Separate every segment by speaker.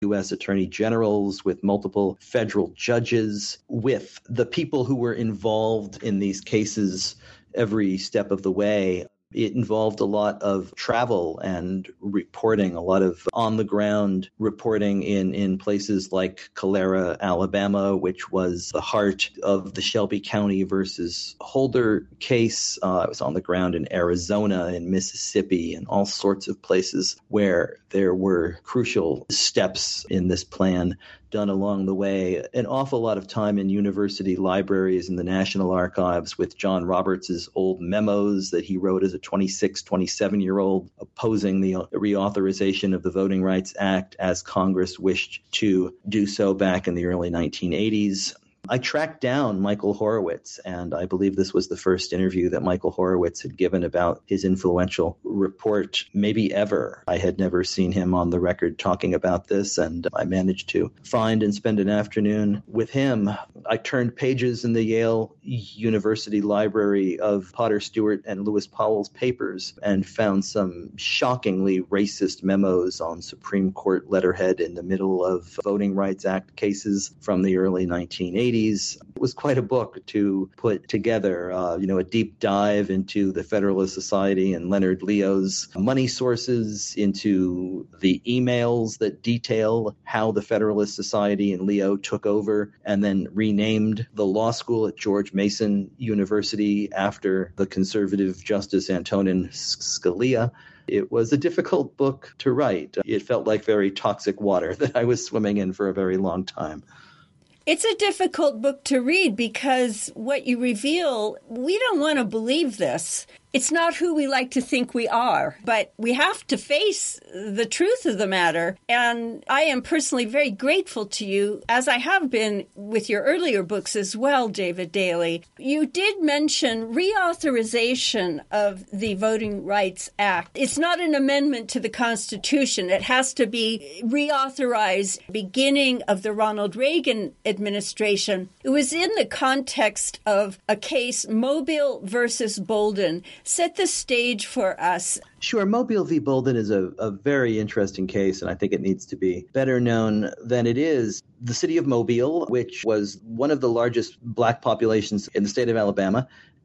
Speaker 1: U.S. attorney generals, with multiple federal judges, with the people who were involved in these cases every step of the way. It involved a lot of travel and reporting, a lot of on-the-ground reporting in places like Calera, Alabama, which was the heart of the Shelby County versus Holder case. I was on the ground in Arizona and Mississippi and all sorts of places where there were crucial steps in this plan done along the way. An awful lot of time in university libraries and the National Archives with John Roberts' old memos that he wrote as a 26, 27-year-old opposing the reauthorization of the Voting Rights Act as Congress wished to do so back in the early 1980s. I tracked down Michael Horowitz, and I believe this was the first interview that Michael Horowitz had given about his influential report, maybe ever. I had never seen him on the record talking about this, and I managed to find and spend an afternoon with him. I turned pages in the Yale University Library of Potter Stewart and Lewis Powell's papers and found some shockingly racist memos on Supreme Court letterhead in the middle of Voting Rights Act cases from the early 1980s. It was quite a book to put together, a deep dive into the Federalist Society and Leonard Leo's money sources, into the emails that detail how the Federalist Society and Leo took over and then renamed the law school at George Mason University after the conservative Justice Antonin Scalia. It was a difficult book to write. It felt like very toxic water that I was swimming in for a very long time.
Speaker 2: It's a difficult book to read because what you reveal, we don't want to believe this. It's not who we like to think we are, but we have to face the truth of the matter. And I am personally very grateful to you, as I have been with your earlier books as well, David Daley. You did mention reauthorization of the Voting Rights Act. It's not an amendment to the Constitution. It has to be reauthorized beginning of the Ronald Reagan administration. It was in the context of a case, Mobile versus Bolden. Set the stage for us.
Speaker 1: Sure. Mobile v. Bolden is a very interesting case, and I think it needs to be better known than it is. The city of Mobile, which was one of the largest black populations in the state of Alabama,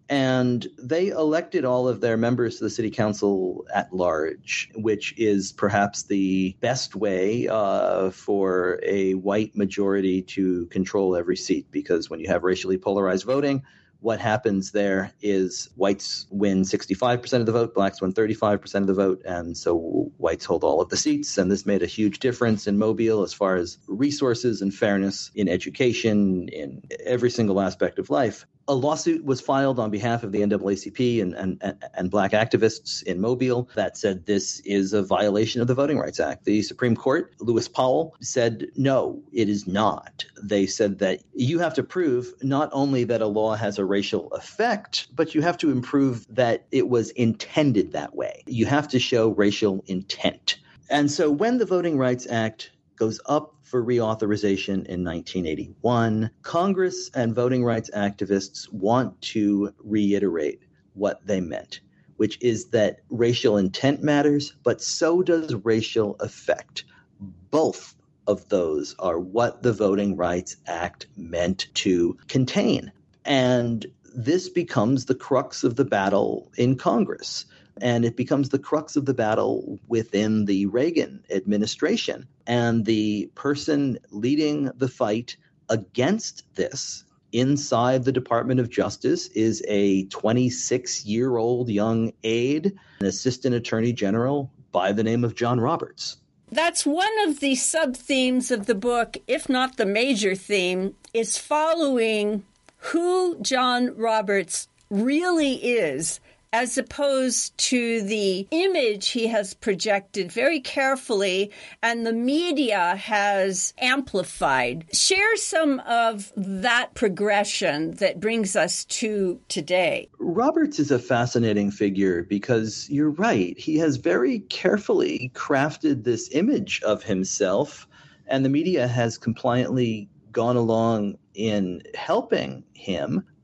Speaker 1: and they elected all of their members to the city council at large, which is perhaps the best way for a white majority to control every seat, because when you have racially polarized voting, what happens there is whites win 65% of the vote, blacks win 35% of the vote, and so whites hold all of the seats. And this made a huge difference in Mobile as far as resources and fairness in education, in every single aspect of life. A lawsuit was filed on behalf of the NAACP and black activists in Mobile that said this is a violation of the Voting Rights Act. The Supreme Court, Lewis Powell, said, no, it is not. They said that you have to prove not only that a law has a racial effect, but you have to prove that it was intended that way. You have to show racial intent. And so when the Voting Rights Act goes up for reauthorization in 1981, Congress and voting rights activists want to reiterate what they meant, which is that racial intent matters, but so does racial effect. Both of those are what the Voting Rights Act meant to contain. And this becomes the crux of the battle in Congress. And it becomes the crux of the battle within the Reagan administration. And the person leading the fight against this inside the Department of Justice is a 26-year-old young aide, an assistant attorney general by the name of John Roberts.
Speaker 2: That's one of the sub-themes of the book, if not the major theme, is following who John Roberts really is, as opposed to the image he has projected very carefully and the media has amplified. Share some of that progression that brings us to today.
Speaker 1: Roberts is a fascinating figure because you're right. He has very carefully crafted this image of himself, and the media has compliantly gone along in helping him.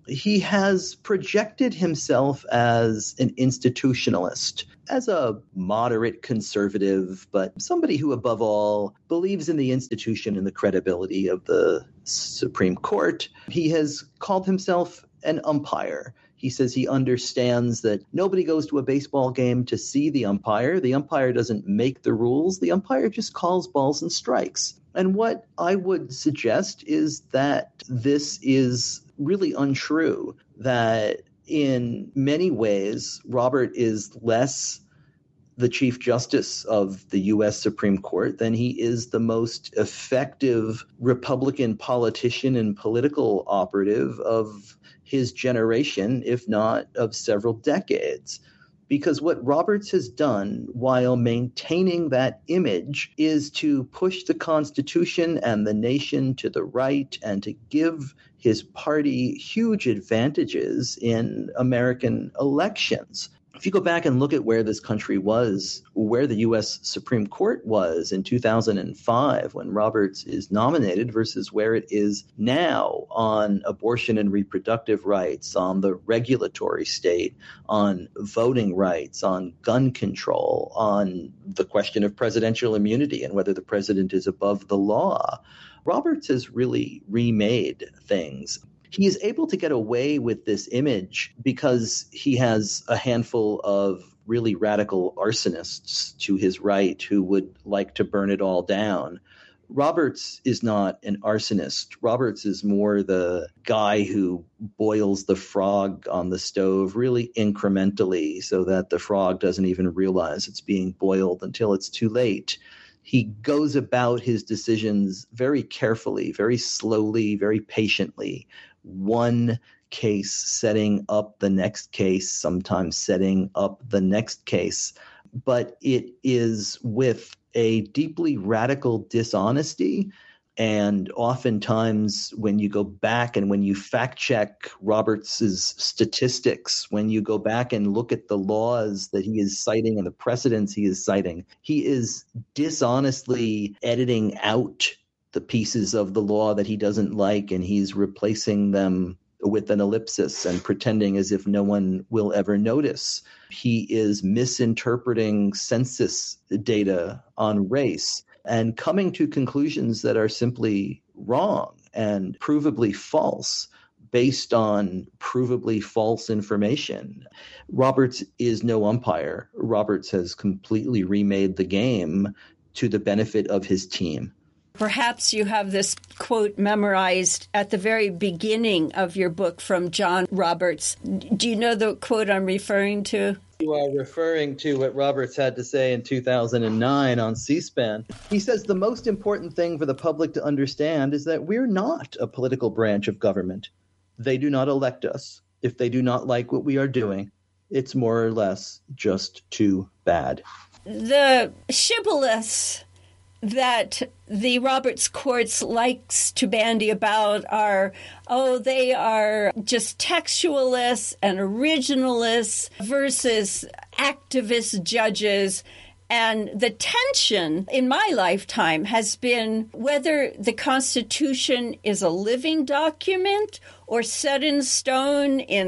Speaker 1: He has projected himself as an institutionalist, as a moderate conservative, but somebody who, above all, believes in the institution and the credibility of the Supreme Court. He has called himself an umpire. He says he understands that nobody goes to a baseball game to see the umpire. The umpire doesn't make the rules. The umpire just calls balls and strikes. And what I would suggest is that this is really untrue, that in many ways, Robert is less the Chief Justice of the U.S. Supreme Court than he is the most effective Republican politician and political operative of his generation, if not of several decades. Because what Roberts has done while maintaining that image is to push the Constitution and the nation to the right and to give his party huge advantages in American elections. If you go back and look at where this country was, where the U.S. Supreme Court was in 2005 when Roberts is nominated versus where it is now on abortion and reproductive rights, on the regulatory state, on voting rights, on gun control, on the question of presidential immunity and whether the president is above the law, Roberts has really remade things. He is able to get away with this image because he has a handful of really radical arsonists to his right who would like to burn it all down. Roberts is not an arsonist. Roberts is more the guy who boils the frog on the stove really incrementally so that the frog doesn't even realize it's being boiled until it's too late. He goes about his decisions very carefully, very slowly, very patiently. One case setting up the next case, sometimes setting up the next case. But it is with a deeply radical dishonesty. And oftentimes when you go back and when you fact check Roberts's statistics, when you go back and look at the laws that he is citing and the precedents he is citing, he is dishonestly editing out the pieces of the law that he doesn't like, and he's replacing them with an ellipsis and pretending as if no one will ever notice. He is misinterpreting census data on race and coming to conclusions that are simply wrong and provably false based on provably false information. Roberts is no umpire. Roberts has completely remade the game to the benefit of his team.
Speaker 2: Perhaps you have this quote memorized at the very beginning of your book from John Roberts. Do you know the quote I'm referring to?
Speaker 1: You are referring to what Roberts had to say in 2009 on C-SPAN. He says the most important thing for the public to understand is that we're not a political branch of government. They do not elect us. If they do not like what we are doing, it's more or less just too bad.
Speaker 2: The shibboleths that the Roberts courts likes to bandy about are, they are just textualists and originalists versus activist judges. And the tension in my lifetime has been whether the Constitution is a living document or set in stone in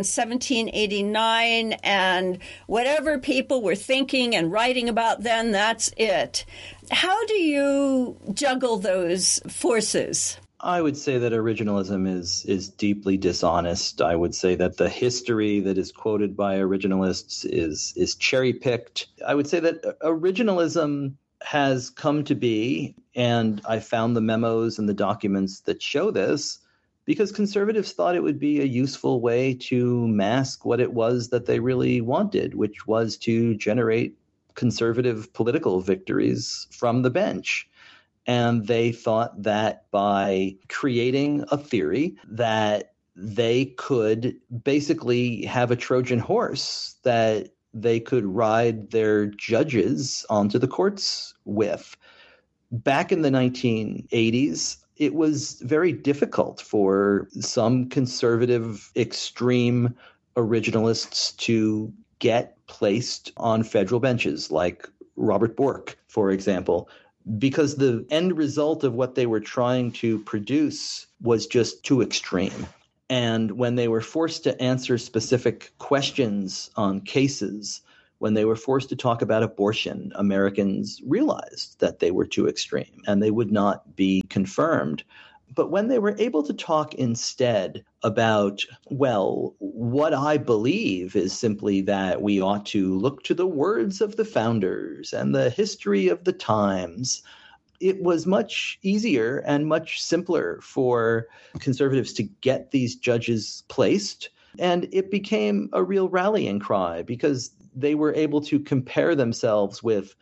Speaker 2: 1789, and whatever people were thinking and writing about then, that's it. How do you juggle those forces?
Speaker 1: I would say that originalism is deeply dishonest. I would say that the history that is quoted by originalists is cherry-picked. I would say that originalism has come to be, and I found the memos and the documents that show this, because conservatives thought it would be a useful way to mask what it was that they really wanted, which was to generate conservative political victories from the bench. And they thought that by creating a theory that they could basically have a Trojan horse that they could ride their judges onto the courts with. Back in the 1980s, it was very difficult for some conservative extreme originalists to get placed on federal benches, like Robert Bork, for example, because the end result of what they were trying to produce was just too extreme. And when they were forced to answer specific questions on cases, when they were forced to talk about abortion, Americans realized that they were too extreme and they would not be confirmed. But when they were able to talk instead about, well, what I believe is simply that we ought to look to the words of the founders and the history of the times, it was much easier and much simpler for conservatives to get these judges placed. And it became a real rallying cry because they were able to compare themselves with,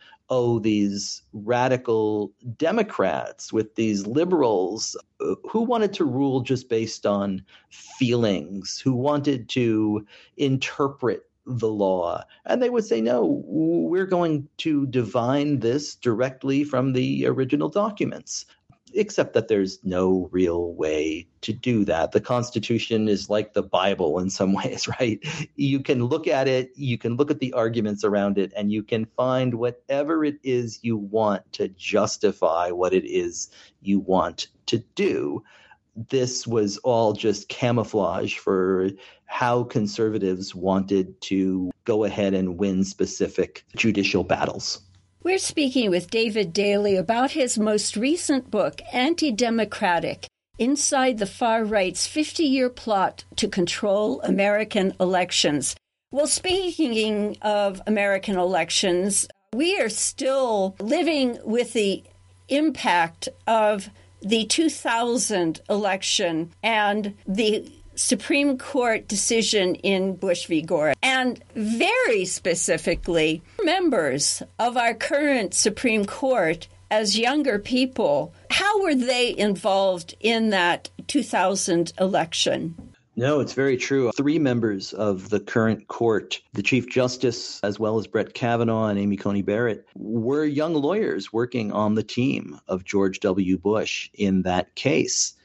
Speaker 1: these radical Democrats, with these liberals who wanted to rule just based on feelings, who wanted to interpret the law. And they would say, no, we're going to divine this directly from the original documents. Except that there's no real way to do that. The Constitution is like the Bible in some ways, right? You can look at it, you can look at the arguments around it, and you can find whatever it is you want to justify what it is you want to do. This was all just camouflage for how conservatives wanted to go ahead and win specific judicial battles.
Speaker 2: We're speaking with David Daley about his most recent book, Anti-Democratic: Inside the Far Right's 50-Year Plot to Control American Elections. Well, speaking of American elections, we are still living with the impact of the 2000 election and the Supreme Court decision in Bush v. Gore. And very specifically, members of our current Supreme Court, as younger people, how were they involved in that 2000 election?
Speaker 1: No, it's very true. 3 members of the current court, the Chief Justice, as well as Brett Kavanaugh and Amy Coney Barrett, were young lawyers working on the team of George W. Bush in that case.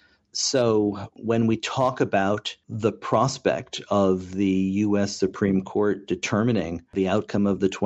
Speaker 1: So when we talk about the prospect of the U.S. Supreme Court determining the outcome of the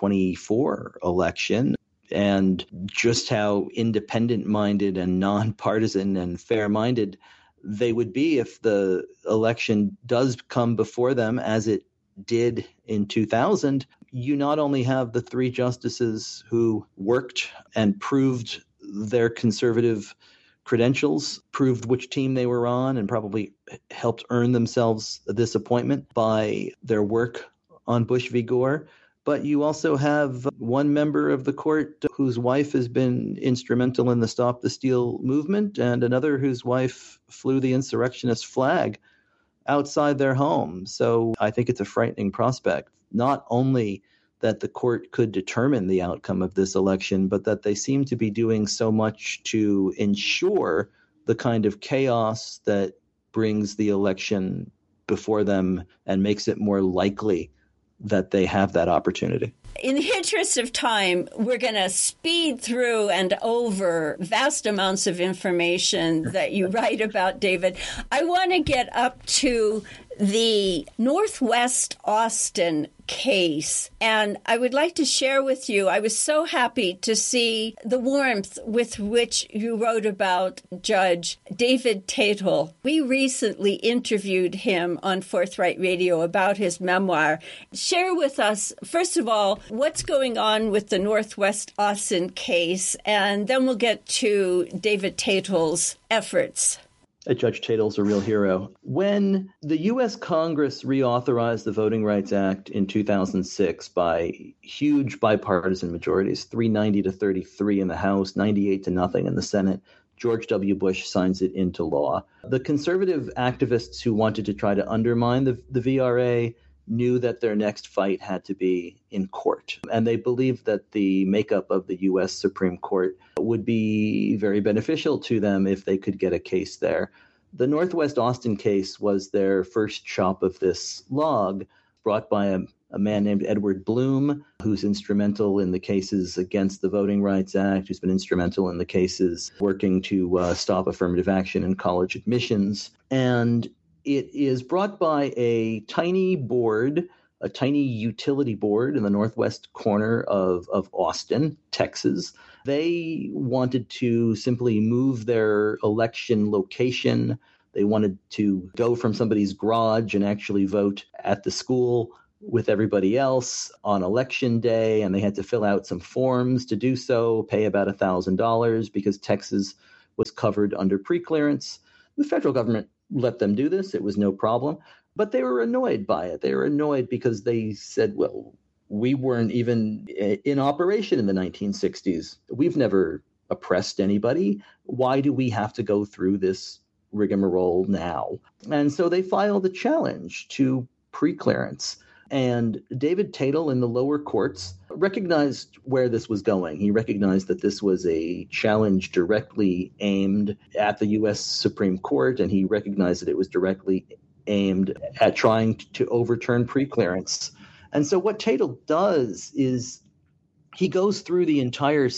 Speaker 1: 2024 election and just how independent-minded and nonpartisan and fair-minded they would be if the election does come before them as it did in 2000, you not only have the 3 justices who worked and proved their conservative credentials, proved which team they were on, and probably helped earn themselves this appointment by their work on Bush v. Gore. But you also have one member of the court whose wife has been instrumental in the Stop the Steal movement, and another whose wife flew the insurrectionist flag outside their home. So I think it's a frightening prospect, not only that the court could determine the outcome of this election, but that they seem to be doing so much to ensure the kind of chaos that brings the election before them and makes it more likely that they have that opportunity.
Speaker 2: In the interest of time, we're going to speed through and over vast amounts of information that you write about, David. I want to get up to the Northwest Austin case, and I would like to share with you, I was so happy to see the warmth with which you wrote about Judge David Tatel. We recently interviewed him on Forthright Radio about his memoir. Share with us, first of all, what's going on with the Northwest Austin case, and then we'll get to David Tatel's efforts.
Speaker 1: Judge Tatel's a real hero. When the U.S. Congress reauthorized the Voting Rights Act in 2006 by huge bipartisan majorities, 390 to 33 in the House, 98 to nothing in the Senate, George W. Bush signs it into law. The conservative activists who wanted to try to undermine the VRA knew that their next fight had to be in court. And they believed that the makeup of the U.S. Supreme Court would be very beneficial to them if they could get a case there. The Northwest Austin case was their first chop of this log, brought by a man named Edward Bloom, who's instrumental in the cases against the Voting Rights Act, who's been instrumental in the cases working to stop affirmative action in college admissions. And it is brought by a tiny board, a tiny utility board in the northwest corner of Austin, Texas. They wanted to simply move their election location. They wanted to go from somebody's garage and actually vote at the school with everybody else on election day, and they had to fill out some forms to do so, pay about $1,000 because Texas was covered under preclearance. The federal government let them do this. It was no problem. But they were annoyed by it. They were annoyed because they said, well, we weren't even in operation in the 1960s. We've never oppressed anybody. Why do we have to go through this rigmarole now? And so they filed a challenge to preclearance. And David Tatel in the lower courts recognized where this was going. He recognized that this was a challenge directly aimed at the U.S. Supreme Court, and he recognized that it was directly aimed at trying to overturn preclearance. And so what Tatel does is he goes through the entire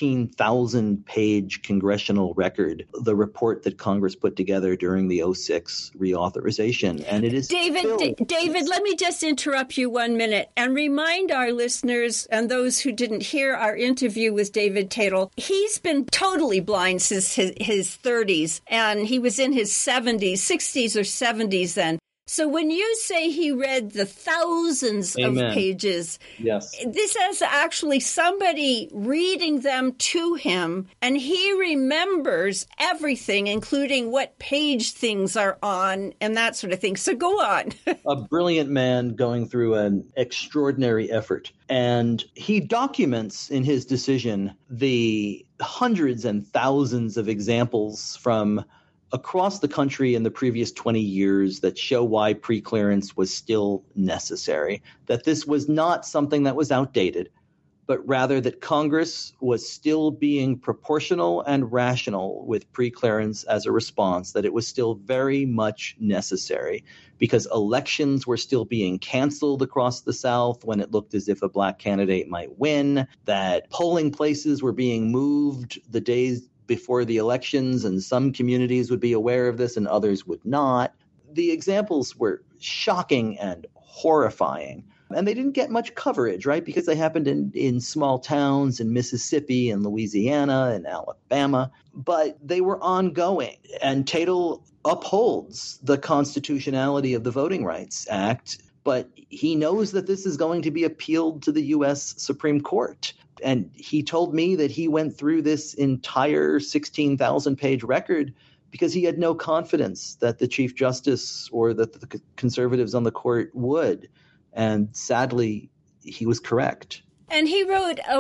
Speaker 1: 16,000-page congressional record, the report that Congress put together during the 2006 reauthorization. And it is
Speaker 2: David, let me just interrupt you 1 minute and remind our listeners and those who didn't hear our interview with David Tatel. He's been totally blind since his 30s, and he was in his 60s or 70s then. So when you say he read the thousands
Speaker 1: Amen.
Speaker 2: Of pages,
Speaker 1: yes,
Speaker 2: this is actually somebody reading them to him, and he remembers everything, including what page things are on and that sort of thing. So go on.
Speaker 1: A brilliant man going through an extraordinary effort. And he documents in his decision the hundreds and thousands of examples from across the country in the previous 20 years that show why preclearance was still necessary, that this was not something that was outdated, but rather that Congress was still being proportional and rational with preclearance as a response, that it was still very much necessary because elections were still being canceled across the South when it looked as if a black candidate might win, that polling places were being moved the days before the elections, and some communities would be aware of this and others would not. The examples were shocking and horrifying, and they didn't get much coverage, right? Because they happened in small towns in Mississippi and Louisiana and Alabama, but they were ongoing. And Tatel upholds the constitutionality of the Voting Rights Act, but he knows that this is going to be appealed to the U.S. Supreme Court. And he told me that he went through this entire 16,000-page record because he had no confidence that the Chief Justice or that the conservatives on the court would. And sadly, he was correct.
Speaker 2: And he wrote a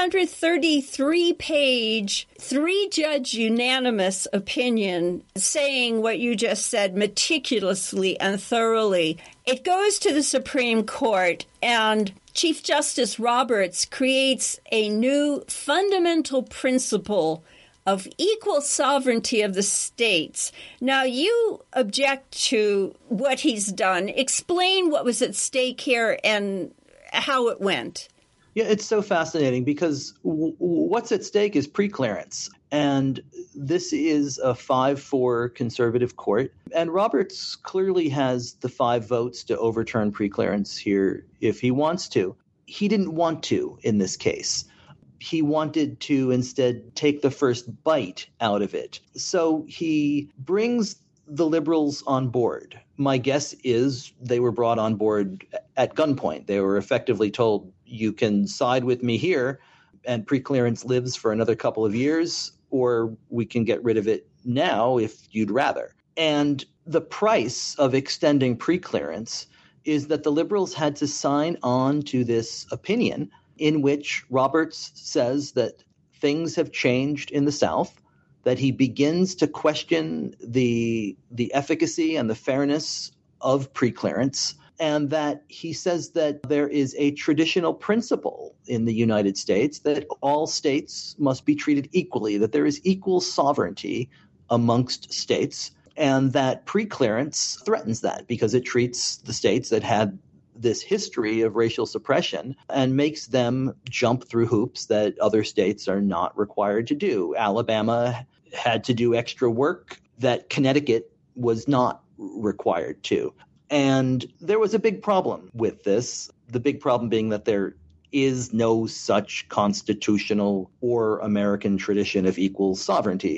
Speaker 2: 133-page, 3-judge unanimous opinion saying what you just said meticulously and thoroughly. It goes to the Supreme Court, and Chief Justice Roberts creates a new fundamental principle of equal sovereignty of the states. Now, you object to what he's done. Explain what was at stake here and how it went.
Speaker 1: Yeah, it's so fascinating because what's at stake is preclearance. And this is a 5-4 conservative court. And Roberts clearly has the 5 votes to overturn preclearance here if he wants to. He didn't want to in this case. He wanted to instead take the first bite out of it. So he brings the liberals on board. My guess is they were brought on board at gunpoint. They were effectively told, you can side with me here and preclearance lives for another couple of years, or we can get rid of it now if you'd rather. And the price of extending preclearance is that the liberals had to sign on to this opinion in which Roberts says that things have changed in the South, that he begins to question the efficacy and the fairness of preclearance, and that he says that there is a traditional principle in the United States that all states must be treated equally, that there is equal sovereignty amongst states, and that preclearance threatens that because it treats the states that had this history of racial suppression and makes them jump through hoops that other states are not required to do. Alabama had to do extra work that Connecticut was not required to. And there was a big problem with this, the big problem being that there is no such constitutional or American tradition of equal sovereignty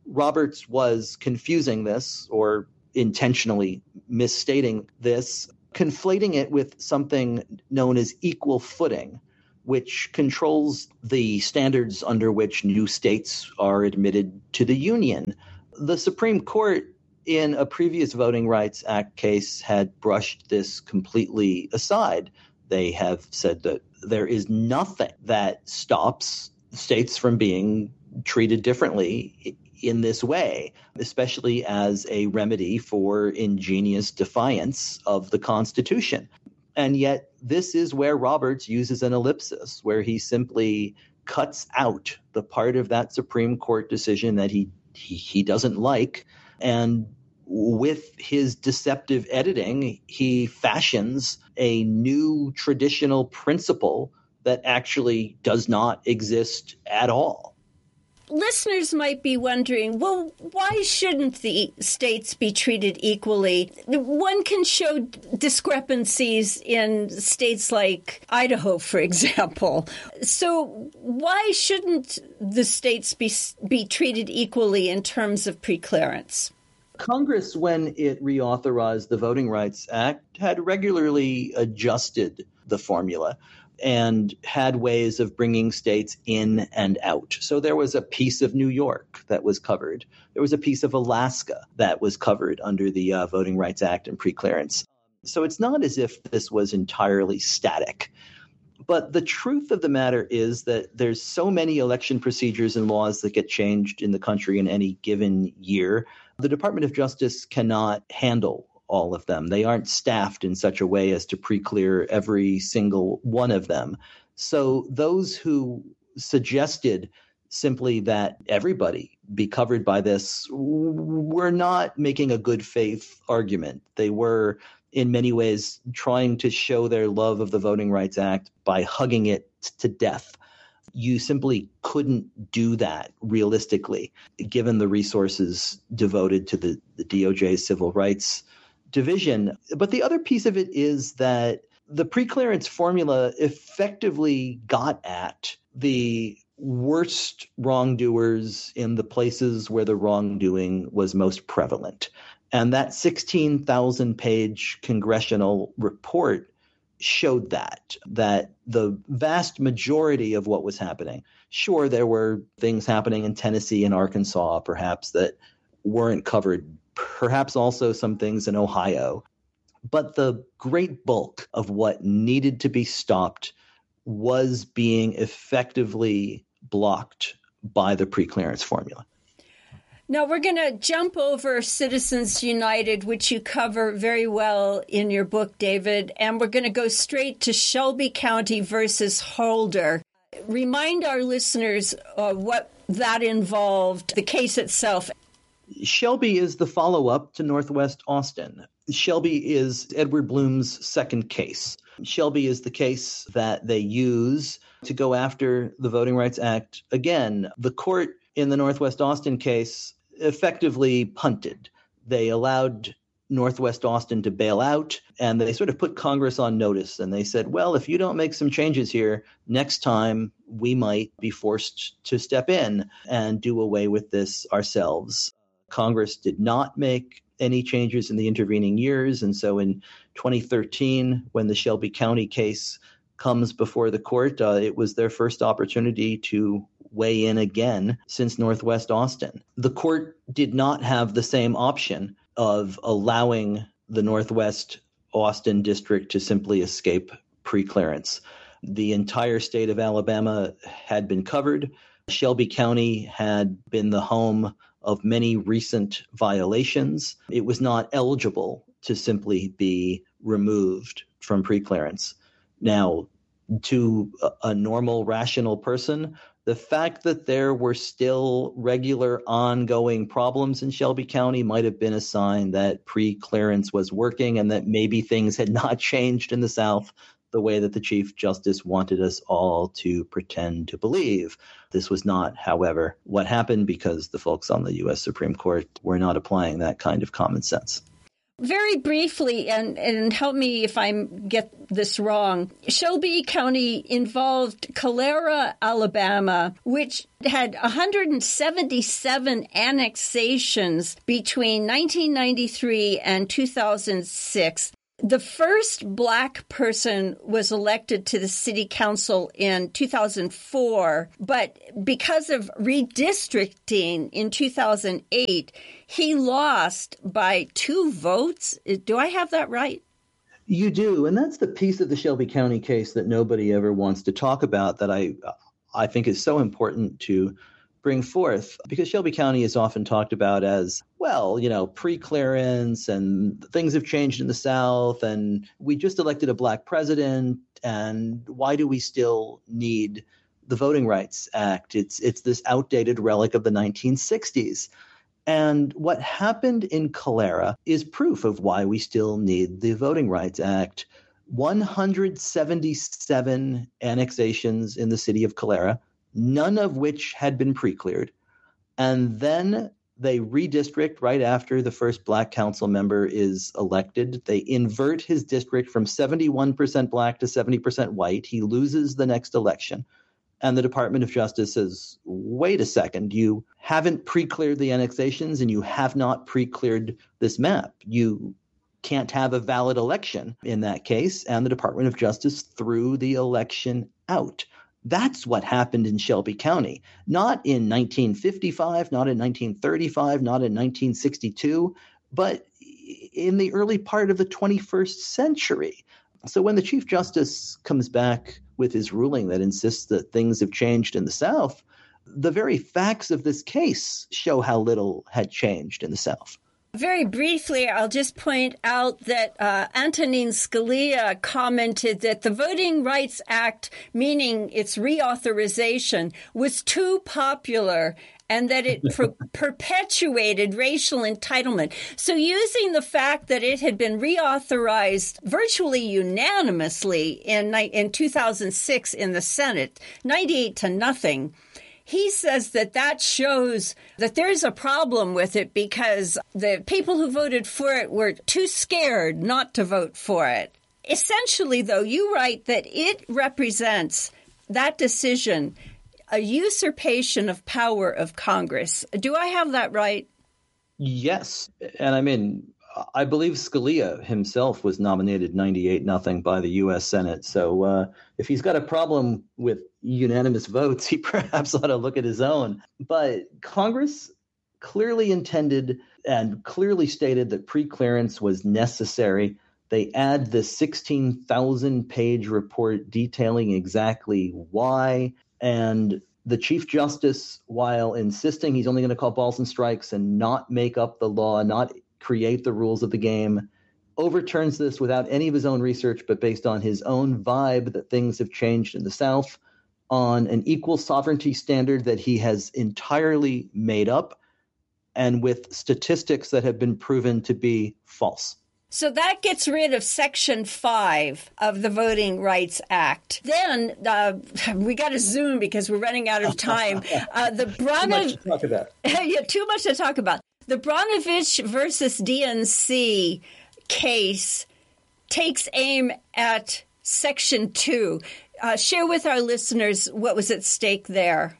Speaker 1: Roberts was confusing this or intentionally misstating this, conflating it with something known as equal footing, which controls the standards under which new states are admitted to the Union. The Supreme Court, in a previous Voting Rights Act case, had brushed this completely aside. They have said that there is nothing that stops states from being treated differently in this way, especially as a remedy for ingenious defiance of the Constitution. And yet this is where Roberts uses an ellipsis, where he simply cuts out the part of that Supreme Court decision that he doesn't like. And with his deceptive editing, he fashions a new traditional principle that actually does not exist at all.
Speaker 2: Listeners might be wondering, well, why shouldn't the states be treated equally? One can show discrepancies in states like Idaho, for example. So why shouldn't the states be treated equally in terms of preclearance?
Speaker 1: Congress, when it reauthorized the Voting Rights Act, had regularly adjusted the formula and had ways of bringing states in and out. So there was a piece of New York that was covered. There was a piece of Alaska that was covered under the Voting Rights Act and preclearance. So it's not as if this was entirely static. But the truth of the matter is that there's so many election procedures and laws that get changed in the country in any given year. The Department of Justice cannot handle all of them. They aren't staffed in such a way as to pre-clear every single one of them. So those who suggested simply that everybody be covered by this were not making a good faith argument. They were, in many ways, trying to show their love of the Voting Rights Act by hugging it to death. You simply couldn't do that realistically, given the resources devoted to the DOJ's Civil Rights Division. But the other piece of it is that the preclearance formula effectively got at the worst wrongdoers in the places where the wrongdoing was most prevalent. And that 16,000-page congressional report showed that the vast majority of what was happening, sure, there were things happening in Tennessee and Arkansas, perhaps, that weren't covered, perhaps also some things in Ohio. But the great bulk of what needed to be stopped was being effectively blocked by the preclearance formula.
Speaker 2: Now, we're going to jump over Citizens United, which you cover very well in your book, David, and we're going to go straight to Shelby County versus Holder. Remind our listeners what that involved, the case itself.
Speaker 1: Shelby is the follow-up to Northwest Austin. Shelby is Edward Bloom's second case. Shelby is the case that they use to go after the Voting Rights Act again. The court in the Northwest Austin case effectively punted. They allowed Northwest Austin to bail out, and they sort of put Congress on notice. And they said, well, if you don't make some changes here, next time we might be forced to step in and do away with this ourselves. Congress did not make any changes in the intervening years. And so in 2013, when the Shelby County case comes before the court, it was their first opportunity to weigh in again since Northwest Austin. The court did not have the same option of allowing the Northwest Austin district to simply escape preclearance. The entire state of Alabama had been covered. Shelby County had been the home of many recent violations. It was not eligible to simply be removed from preclearance. Now, to a normal, rational person, the fact that there were still regular ongoing problems in Shelby County might have been a sign that preclearance was working and that maybe things had not changed in the South the way that the Chief Justice wanted us all to pretend to believe. This was not, however, what happened because the folks on the U.S. Supreme Court were not applying that kind of common sense.
Speaker 2: Very briefly, and help me if I get this wrong, Shelby County involved Calera, Alabama, which had 177 annexations between 1993 and 2006. The first Black person was elected to the city council in 2004, but because of redistricting in 2008, he lost by 2 votes. Do I have that right?
Speaker 1: You do, and that's the piece of the Shelby County case that nobody ever wants to talk about that I think is so important to bring forth, because Shelby County is often talked about as, well, pre-clearance and things have changed in the South and we just elected a Black president and why do we still need the Voting Rights Act? It's this outdated relic of the 1960s. And what happened in Calera is proof of why we still need the Voting Rights Act. 177 annexations in the city of Calera, none of which had been pre-cleared. And then they redistrict right after the first Black council member is elected. They invert his district from 71% Black to 70% white. He loses the next election. And the Department of Justice says, wait a second, you haven't pre-cleared the annexations and you have not pre-cleared this map. You can't have a valid election in that case. And the Department of Justice threw the election out. That's what happened in Shelby County, not in 1955, not in 1935, not in 1962, but in the early part of the 21st century. So when the Chief Justice comes back with his ruling that insists that things have changed in the South, the very facts of this case show how little had changed in the South.
Speaker 2: Very briefly, I'll just point out that Antonin Scalia commented that the Voting Rights Act, meaning its reauthorization, was too popular and that it perpetuated racial entitlement. So using the fact that it had been reauthorized virtually unanimously in 2006 in the Senate, 98-0, he says that shows that there's a problem with it because the people who voted for it were too scared not to vote for it. Essentially, though, you write that it represents, that decision, a usurpation of power of Congress. Do I have that right?
Speaker 1: Yes. And I believe Scalia himself was nominated 98-0 by the U.S. Senate. So if he's got a problem with unanimous votes, he perhaps ought to look at his own. But Congress clearly intended and clearly stated that pre-clearance was necessary. They add this 16,000-page report detailing exactly why. And the Chief Justice, while insisting he's only going to call balls and strikes and not make up the law, not create the rules of the game, overturns this without any of his own research, but based on his own vibe that things have changed in the South, on an equal sovereignty standard that he has entirely made up, and with statistics that have been proven to be false.
Speaker 2: So that gets rid of Section 5 of the Voting Rights Act. Then we got to zoom because we're running out of time.
Speaker 1: Too much to talk about.
Speaker 2: Yeah, too much to talk about. The Brnovich versus DNC case takes aim at Section 2. Share with our listeners what was at stake there.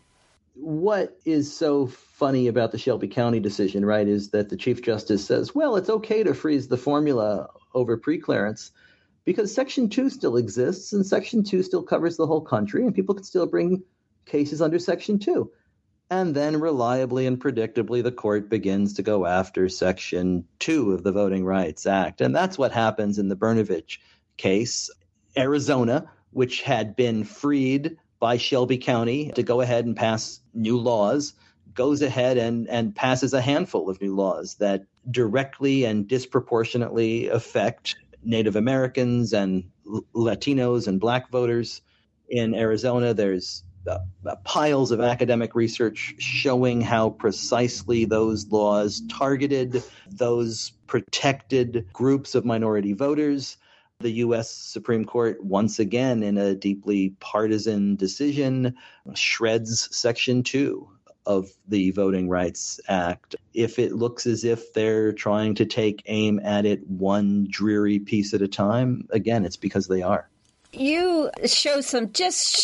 Speaker 1: What is so funny about the Shelby County decision, right, is that the Chief Justice says, well, it's okay to freeze the formula over preclearance because Section 2 still exists and Section 2 still covers the whole country and people can still bring cases under Section 2. And then reliably and predictably, the court begins to go after Section 2 of the Voting Rights Act. And that's what happens in the Brnovich case. Arizona, which had been freed by Shelby County to go ahead and pass new laws, goes ahead and passes a handful of new laws that directly and disproportionately affect Native Americans and Latinos and Black voters. In Arizona, there's piles of academic research showing how precisely those laws targeted those protected groups of minority voters. The U.S. Supreme Court, once again, in a deeply partisan decision, shreds Section 2 of the Voting Rights Act. If it looks as if they're trying to take aim at it one dreary piece at a time, again, it's because they are.
Speaker 2: You show some just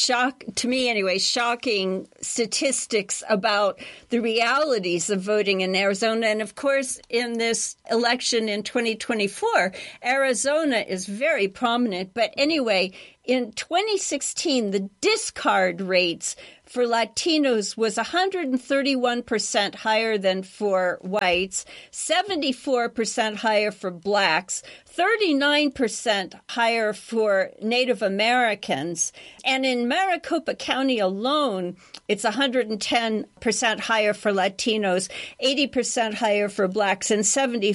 Speaker 2: shocking statistics about the realities of voting in Arizona. And of course, in this election in 2024, Arizona is very prominent. But anyway, in 2016, the discard rates for Latinos was 131% higher than for whites, 74% higher for blacks, 39% higher for Native Americans. And in Maricopa County alone, it's 110% higher for Latinos, 80% higher for blacks, and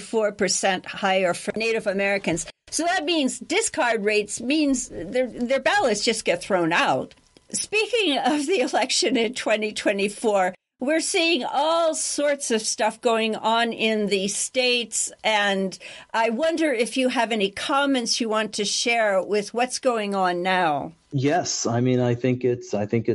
Speaker 2: 74% higher for Native Americans. So that means discard rates means their ballots just get thrown out. Speaking of the election in 2024, we're seeing all sorts of stuff going on in the states, and I wonder if you have any comments you want to share with what's going on now.
Speaker 1: Yes, I mean, I think it's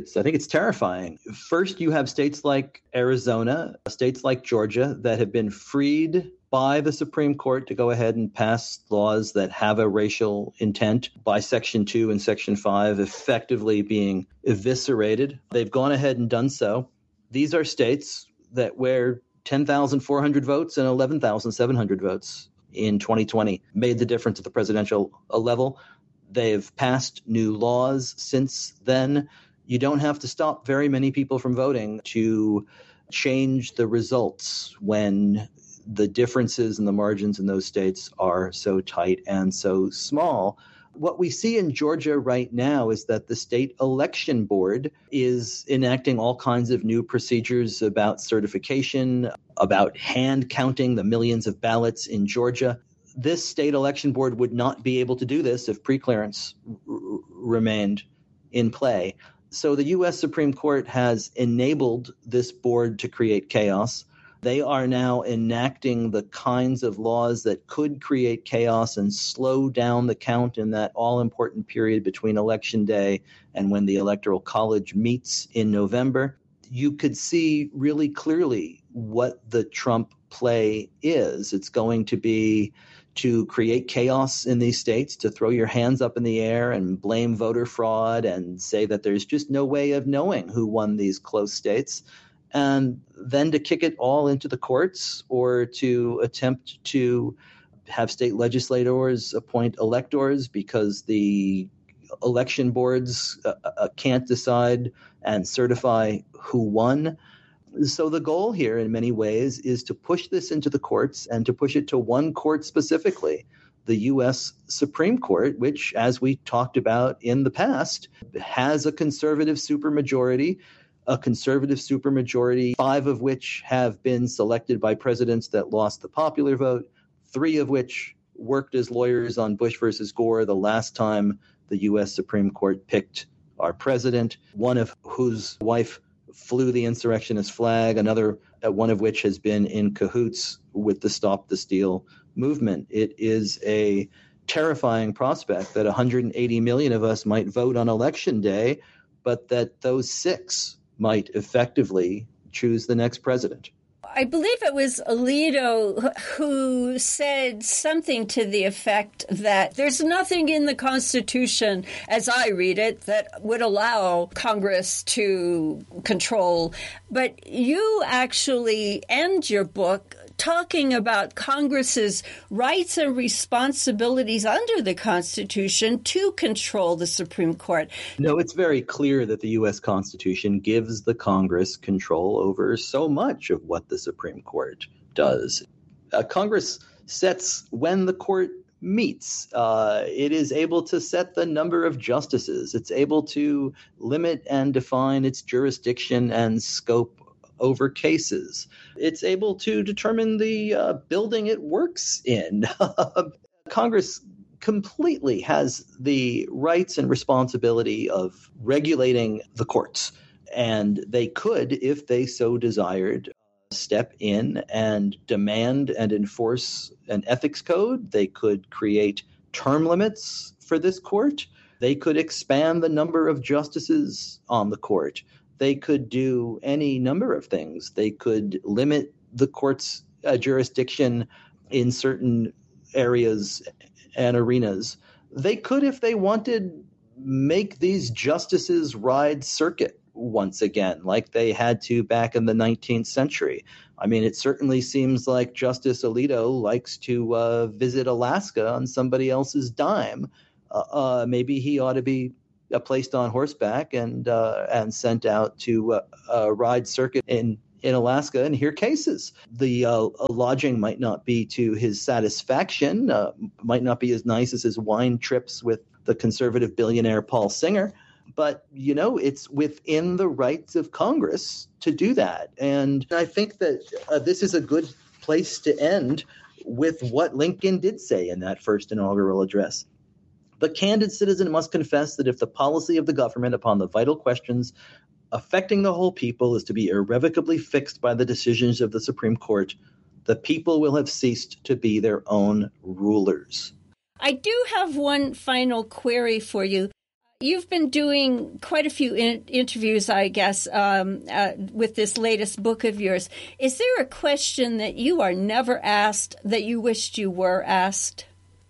Speaker 1: terrifying. First, you have states like Arizona, states like Georgia that have been freed by the Supreme Court to go ahead and pass laws that have a racial intent by Section 2 and Section 5 effectively being eviscerated. They've gone ahead and done so. These are states that where 10,400 votes and 11,700 votes in 2020 made the difference at the presidential level. They've passed new laws since then. You don't have to stop very many people from voting to change the results when the differences in the margins in those states are so tight and so small. What we see in Georgia right now is that the state election board is enacting all kinds of new procedures about certification, about hand counting the millions of ballots in Georgia. This state election board would not be able to do this if preclearance remained in play. So the U.S. Supreme Court has enabled this board to create chaos. They are now enacting the kinds of laws that could create chaos and slow down the count in that all-important period between Election Day and when the Electoral College meets in November. You could see really clearly what the Trump play is. It's going to be to create chaos in these states, to throw your hands up in the air and blame voter fraud and say that there's just no way of knowing who won these close states, and then to kick it all into the courts or to attempt to have state legislators appoint electors because the election boards can't decide and certify who won. So the goal here in many ways is to push this into the courts and to push it to one court specifically, the U.S. Supreme Court, which, as we talked about in the past, has a conservative supermajority, 5 of which have been selected by presidents that lost the popular vote, 3 of which worked as lawyers on Bush versus Gore the last time the U.S. Supreme Court picked our president, one of whose wife flew the insurrectionist flag, one of which has been in cahoots with the Stop the Steal movement. It is a terrifying prospect that 180 million of us might vote on Election Day, but that those 6 might effectively choose the next president.
Speaker 2: I believe it was Alito who said something to the effect that there's nothing in the Constitution, as I read it, that would allow Congress to control. But you actually end your book talking about Congress's rights and responsibilities under the Constitution to control the Supreme Court.
Speaker 1: No, it's very clear that the U.S. Constitution gives the Congress control over so much of what the Supreme Court does. Congress sets when the court meets. It is able to set the number of justices. It's able to limit and define its jurisdiction and scope over cases. It's able to determine the building it works in. Congress completely has the rights and responsibility of regulating the courts. And they could, if they so desired, step in and demand and enforce an ethics code. They could create term limits for this court. They could expand the number of justices on the court. They could do any number of things. They could limit the court's jurisdiction in certain areas and arenas. They could, if they wanted, make these justices ride circuit once again, like they had to back in the 19th century. I mean, it certainly seems like Justice Alito likes to visit Alaska on somebody else's dime. Maybe he ought to be placed on horseback and sent out to ride circuit in Alaska and hear cases. The lodging might not be to his satisfaction, might not be as nice as his wine trips with the conservative billionaire Paul Singer. But, it's within the rights of Congress to do that. And I think that this is a good place to end with what Lincoln did say in that first inaugural address. The candid citizen must confess that if the policy of the government upon the vital questions affecting the whole people is to be irrevocably fixed by the decisions of the Supreme Court, the people will have ceased to be their own rulers.
Speaker 2: I do have one final query for you. You've been doing quite a few interviews, I guess, with this latest book of yours. Is there a question that you are never asked that you wished you were asked?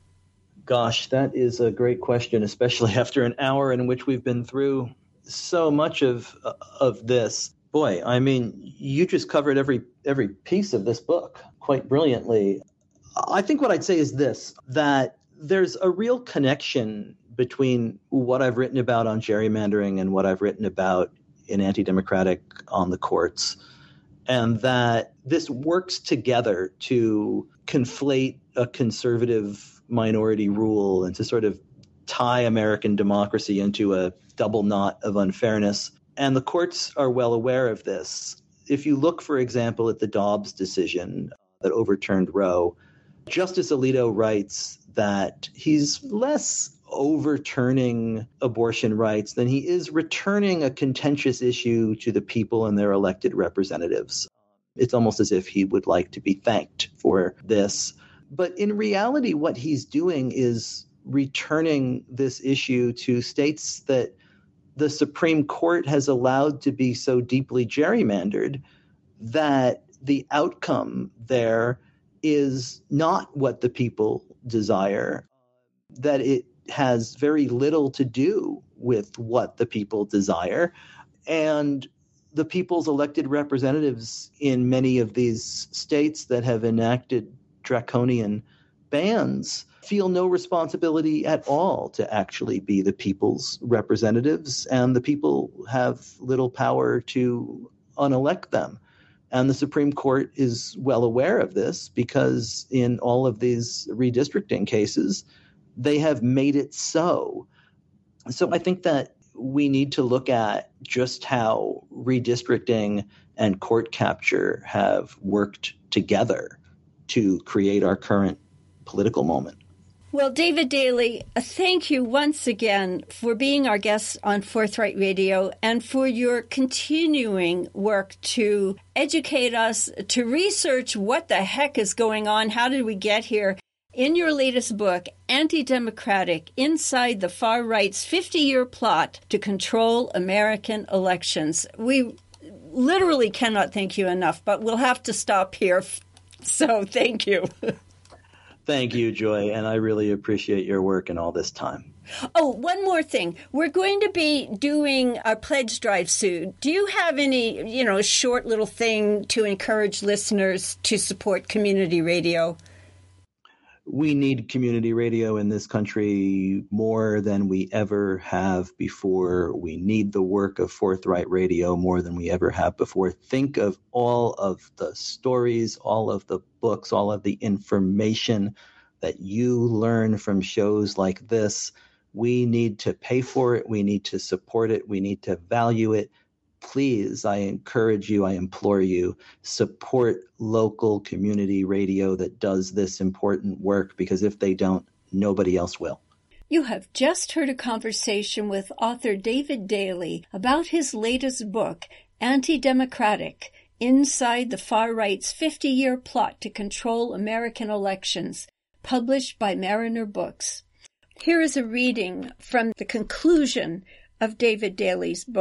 Speaker 1: Gosh, that is a great question, especially after an hour in which we've been through so much of this. Boy, I mean, you just covered every piece of this book quite brilliantly. I think what I'd say is this, that there's a real connection between what I've written about on gerrymandering and what I've written about in Anti-Democratic on the courts, and that this works together to conflate a conservative minority rule and to sort of tie American democracy into a double knot of unfairness. And the courts are well aware of this. If you look, for example, at the Dobbs decision that overturned Roe, Justice Alito writes that he's less overturning abortion rights than he is returning a contentious issue to the people and their elected representatives. It's almost as if he would like to be thanked for this. But in reality, what he's doing is returning this issue to states that the Supreme Court has allowed to be so deeply gerrymandered that the outcome there is not what the people desire, that it has very little to do with what the people desire. And the people's elected representatives in many of these states that have enacted draconian bans feel no responsibility at all to actually be the people's representatives, and the people have little power to unelect them. And the Supreme Court is well aware of this because in all of these redistricting cases, they have made it so. So I think that we need to look at just how redistricting and court capture have worked together to create our current political moment.
Speaker 2: Well, David Daley, thank you once again for being our guest on Forthright Radio and for your continuing work to educate us, to research what the heck is going on, how did we get here. In your latest book, Anti-Democratic, Inside the Far Right's 50-Year Plot to Control American Elections. We literally cannot thank you enough, but we'll have to stop here. So thank you.
Speaker 1: Thank you, Joy, and I really appreciate your work and all this time.
Speaker 2: Oh, one more thing. We're going to be doing a pledge drive soon. Do you have any, short little thing to encourage listeners to support community radio?
Speaker 1: We need community radio in this country more than we ever have before. We need the work of Forthright Radio more than we ever have before. Think of all of the stories, all of the books, all of the information that you learn from shows like this. We need to pay for it. We need to support it. We need to value it. Please, I encourage you, I implore you, support local community radio that does this important work, because if they don't, nobody else will.
Speaker 2: You have just heard a conversation with author David Daley about his latest book, Anti-Democratic, Inside the Far Right's 50-Year Plot to Control American Elections, published by Mariner Books. Here is a reading from the conclusion of David Daley's book.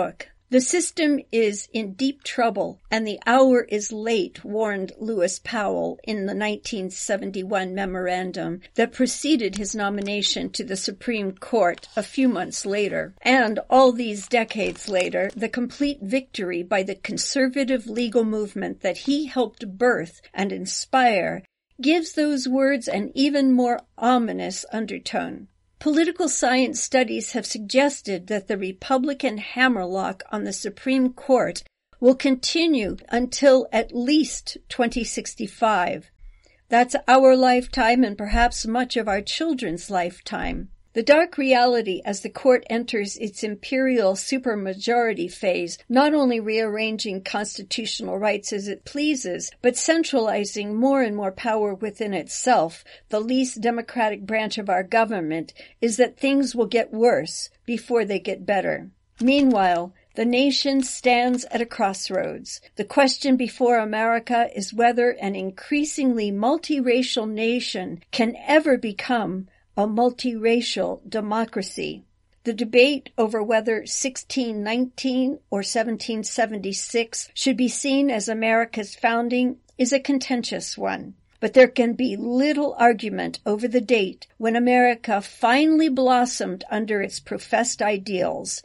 Speaker 2: The system is in deep trouble, and the hour is late, warned Lewis Powell in the 1971 memorandum that preceded his nomination to the Supreme Court a few months later. And all these decades later, the complete victory by the conservative legal movement that he helped birth and inspire gives those words an even more ominous undertone. Political science studies have suggested that the Republican hammerlock on the Supreme Court will continue until at least 2065. That's our lifetime and perhaps much of our children's lifetime. The dark reality as the court enters its imperial supermajority phase, not only rearranging constitutional rights as it pleases, but centralizing more and more power within itself, the least democratic branch of our government, is that things will get worse before they get better. Meanwhile, the nation stands at a crossroads. The question before America is whether an increasingly multiracial nation can ever become a multiracial democracy. The debate over whether 1619 or 1776 should be seen as America's founding is a contentious one. But there can be little argument over the date when America finally blossomed under its professed ideals,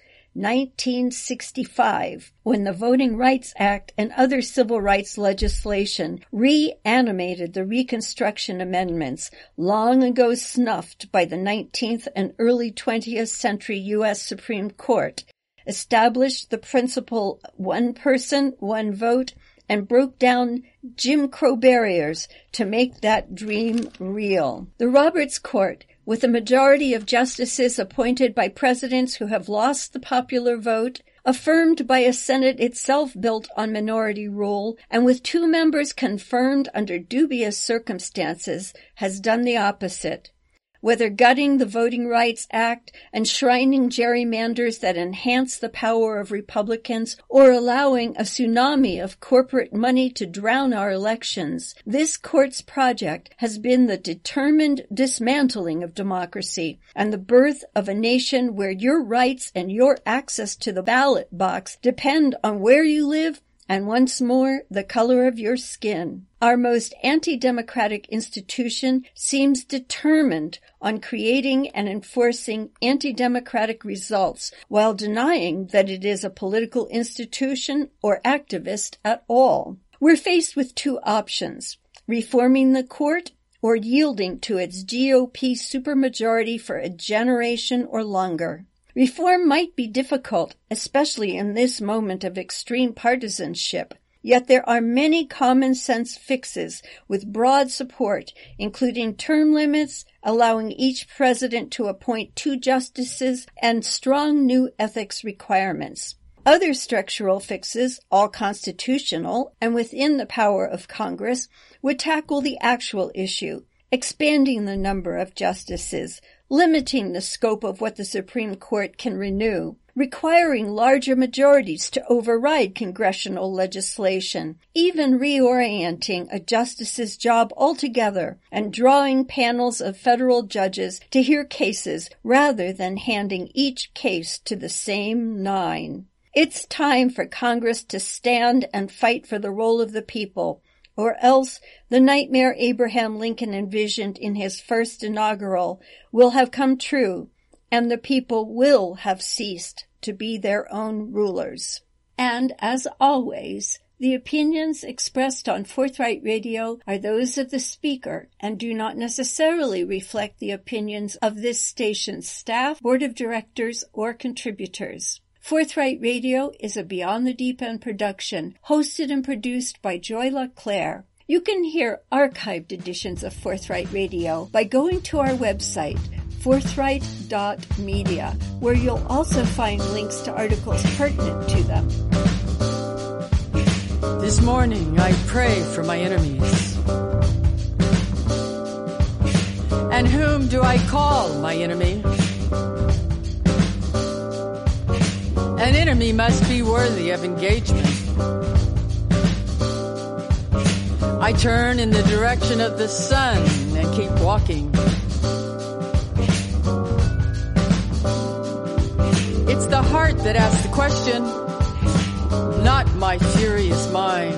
Speaker 2: 1965, when the Voting Rights Act and other civil rights legislation reanimated the Reconstruction Amendments, long ago snuffed by the 19th and early 20th century U.S. Supreme Court, established the principle one person, one vote, and broke down Jim Crow barriers to make that dream real. The Roberts Court, with a majority of justices appointed by presidents who have lost the popular vote, affirmed by a Senate itself built on minority rule, and with 2 members confirmed under dubious circumstances, has done the opposite. Whether gutting the Voting Rights Act, enshrining gerrymanders that enhance the power of Republicans, or allowing a tsunami of corporate money to drown our elections, this court's project has been the determined dismantling of democracy and the birth of a nation where your rights and your access to the ballot box depend on where you live and once more, the color of your skin. Our most anti-democratic institution seems determined on creating and enforcing anti-democratic results while denying that it is a political institution or activist at all. We're faced with 2 options: reforming the court or yielding to its GOP supermajority for a generation or longer. Reform might be difficult, especially in this moment of extreme partisanship, yet there are many common-sense fixes with broad support, including term limits, allowing each president to appoint 2 justices, and strong new ethics requirements. Other structural fixes, all constitutional and within the power of Congress, would tackle the actual issue, expanding the number of justices, limiting the scope of what the Supreme Court can renew, requiring larger majorities to override congressional legislation, even reorienting a justice's job altogether and drawing panels of federal judges to hear cases rather than handing each case to the same 9. It's time for Congress to stand and fight for the role of the people, or else the nightmare Abraham Lincoln envisioned in his first inaugural will have come true, and the people will have ceased to be their own rulers. And as always, the opinions expressed on Forthright Radio are those of the speaker and do not necessarily reflect the opinions of this station's staff, board of directors, or contributors. Forthright Radio is a Beyond the Deep End production, hosted and produced by Joy LaClaire. You can hear archived editions of Forthright Radio by going to our website, forthright.media, where you'll also find links to articles pertinent to them.
Speaker 3: This morning I pray for my enemies. And whom do I call my enemy? An enemy must be worthy of engagement. I turn in the direction of the sun and keep walking. It's the heart that asks the question, not my furious mind.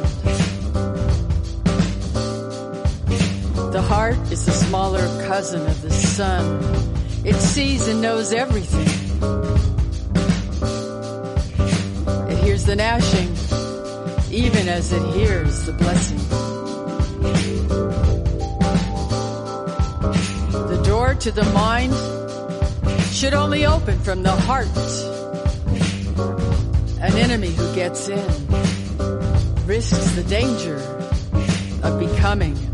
Speaker 3: The heart is the smaller cousin of the sun. It sees and knows everything. It hears the gnashing, even as it hears the blessing. The door to the mind should only open from the heart. An enemy who gets in risks the danger of becoming